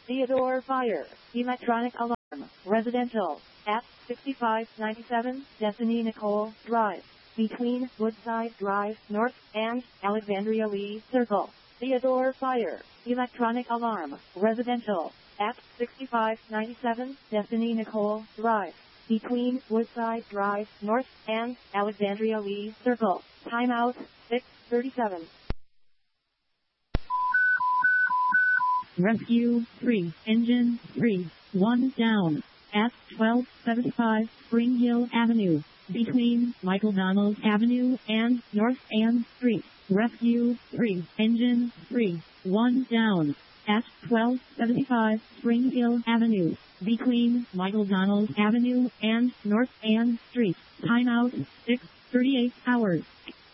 Theodore Fire, electronic alarm, residential, at 6597 Destiny Nicole Drive, between Woodside Drive North and Alexandria Lee Circle. Theodore Fire, electronic alarm, residential, at 6597 Destiny Nicole Drive, between Woodside Drive North and Alexandria Lee Circle. Timeout, 6:37. Rescue 3, Engine 3, 1 down, at 1275 Spring Hill Avenue, between Michael Donald Avenue and North Ann Street. Rescue 3, Engine 3, 1 down, at 1275 Spring Hill Avenue, between Michael Donald Avenue and North Ann Street. Timeout, 6:38 hours.